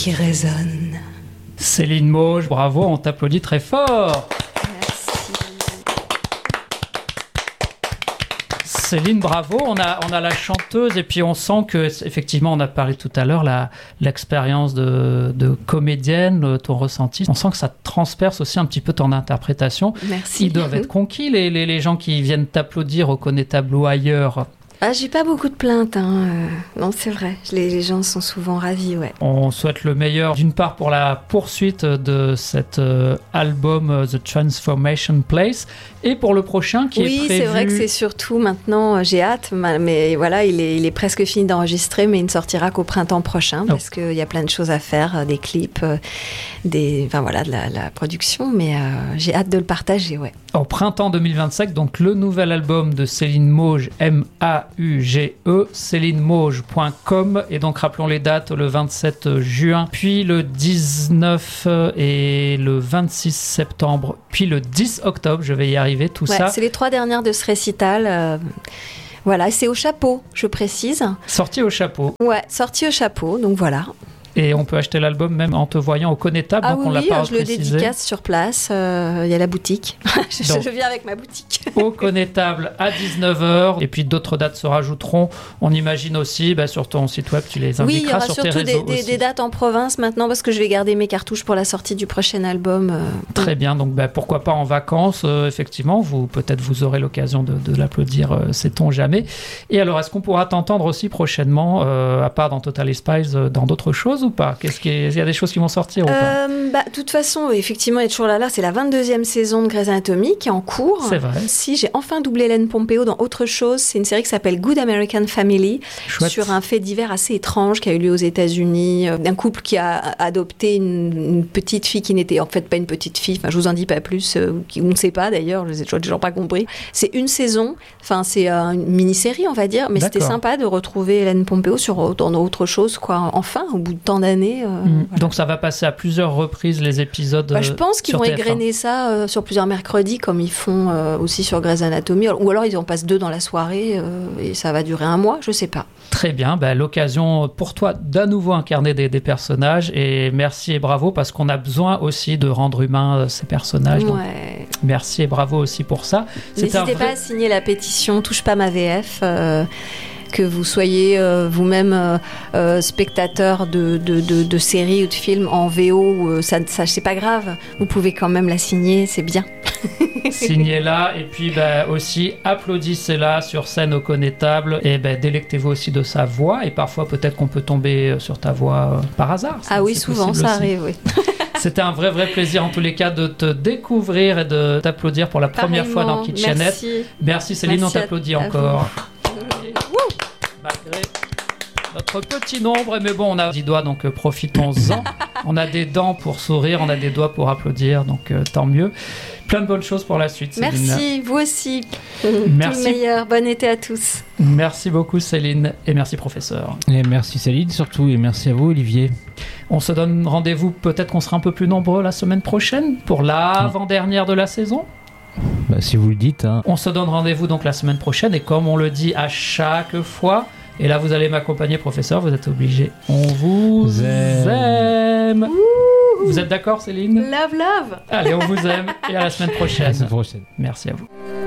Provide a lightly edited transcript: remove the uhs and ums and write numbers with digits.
qui résonne. Céline Mauge, bravo, on t'applaudit très fort. Céline, bravo, on a la chanteuse et puis on sent que, effectivement, on a parlé tout à l'heure, l'expérience de comédienne, ton ressenti, on sent que ça transperce aussi un petit peu ton interprétation. Merci. Ils doivent être conquis, les gens qui viennent t'applaudir au Connétable ou ailleurs. Ah, j'ai pas beaucoup de plaintes, non, c'est vrai, les gens sont souvent ravis, ouais. On souhaite le meilleur, d'une part pour la poursuite de cet album The Transformation Place, et pour le prochain qui est prévu... Oui, c'est vrai que c'est surtout maintenant, j'ai hâte, mais voilà, il est presque fini d'enregistrer, mais il ne sortira qu'au printemps prochain, parce qu'il y a plein de choses à faire, des clips, de la production, mais j'ai hâte de le partager, ouais. Au printemps 2025, donc le nouvel album de Céline Mauge, M-A-U-G-E, célinemauge.com, et donc rappelons les dates, le 27 juin, puis le 19 et le 26 septembre, puis le 10 octobre, je vais y arriver, tout ça. C'est les 3 dernières de ce récital, voilà, c'est au chapeau, je précise. Sorti au chapeau. Ouais, sorti au chapeau, donc voilà. Et on peut acheter l'album même en te voyant au Connétable, donc on l'a pas je le précisé. dédicace sur place, il y a la boutique. Je viens avec ma boutique. Au Connétable à 19h, et puis d'autres dates se rajouteront. On imagine aussi, sur ton site web, tu les indiqueras sur tes réseaux. Oui, il y aura surtout des dates en province maintenant, parce que je vais garder mes cartouches pour la sortie du prochain album. Très bien, donc pourquoi pas en vacances, effectivement, peut-être vous aurez l'occasion de l'applaudir, sait-on jamais. Et alors, est-ce qu'on pourra t'entendre aussi prochainement, à part dans Totally Spies, dans d'autres choses ou pas ? Il y a des choses qui vont sortir ou pas ? De toute façon, effectivement, il est toujours là. C'est la 22e saison de Grey's Anatomy qui est en cours. C'est vrai. Si j'ai enfin doublé Hélène Pompeo dans autre chose, c'est une série qui s'appelle Good American Family. Chouette. Sur un fait divers assez étrange qui a eu lieu aux États-Unis, d'un couple qui a adopté une petite fille qui n'était en fait pas une petite fille. Enfin, je vous en dis pas plus. On ne sait pas d'ailleurs. Je n'ai toujours pas compris. C'est une saison. Enfin, c'est une mini-série, on va dire. Mais C'était sympa de retrouver Hélène Pompeo dans autre chose, quoi. Enfin, au bout de tant d'années. Voilà. Donc ça va passer à plusieurs reprises les épisodes. Je pense qu'ils vont égrener ça sur plusieurs mercredis, comme ils font aussi sur Grey's Anatomy, ou alors ils en passent 2 dans la soirée et ça va durer 1 mois, je sais pas. Très bien, l'occasion pour toi d'à nouveau incarner des personnages, et merci et bravo, parce qu'on a besoin aussi de rendre humains ces personnages. Ouais. Donc, merci et bravo aussi pour ça. N'hésitez pas à signer la pétition Touche pas ma VF. Que vous soyez vous-même spectateur de séries ou de films en VO, ça c'est pas grave. Vous pouvez quand même la signer, c'est bien. Signez-la, et puis aussi applaudissez-la sur scène au Connétable, et délectez-vous aussi de sa voix, et parfois peut-être qu'on peut tomber sur ta voix par hasard. Ah oui, souvent ça arrive, oui. C'était un vrai plaisir en tous les cas de te découvrir et de t'applaudir pour la première fois dans Kitchenette. Merci Céline, on t'applaudit encore. Malgré notre petit nombre, mais bon, on a 10 doigts, donc profitons-en. On a des dents pour sourire, on a des doigts pour applaudir, donc tant mieux. Plein de bonnes choses pour la suite, Céline. Merci, vous aussi. Merci. Tout le meilleur, bon été à tous. Merci beaucoup Céline, et merci professeur. Et merci Céline surtout, et merci à vous Olivier. On se donne rendez-vous, peut-être qu'on sera un peu plus nombreux la semaine prochaine, pour l'avant-dernière de la saison. Si vous le dites. On se donne rendez-vous donc la semaine prochaine, et comme on le dit à chaque fois, et là vous allez m'accompagner professeur, vous êtes obligé. On vous aime. Vous êtes d'accord Céline ? Love. Allez, on vous aime, et à la semaine prochaine. À la semaine prochaine. Merci à vous.